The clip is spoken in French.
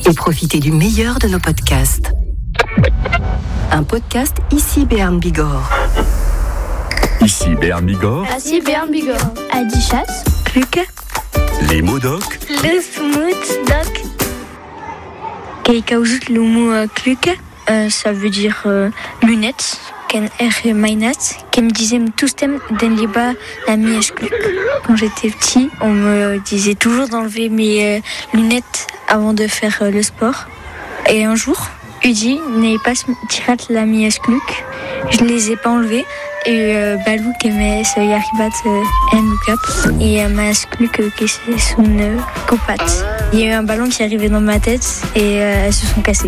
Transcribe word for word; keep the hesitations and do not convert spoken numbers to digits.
et profitez du meilleur de nos podcasts. Un podcast ici Béarn Bigorre. Ici Béarn Bigorre. Ici Béarn Bigorre. Adichat. Cluc. Les mots doc. Le smooth doc. Kaikaoujut le mot euh, cluc, euh, ça veut dire euh, lunettes. Ken er mainat, qui me disait tout stem d'enliba la mièche cluc. Quand j'étais petit, on me disait toujours d'enlever mes euh, lunettes avant de faire euh, le sport. Et un jour, Udi n'est pas tirat la mièche cluc. Je les ai pas enlevées. Et euh, Balou qui met ce yaribat en look-up et euh, ma cluc qui c'est son euh, copat. Il y a eu un ballon qui arrivait dans ma tête et euh, elles se sont cassées.